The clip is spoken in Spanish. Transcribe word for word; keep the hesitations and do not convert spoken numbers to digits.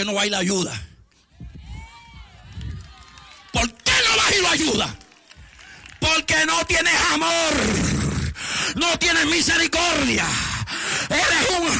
Porque no va a ir la ayuda. ¿Por qué no va a ir la ayuda? Porque no tienes amor. No tienes misericordia. Eres un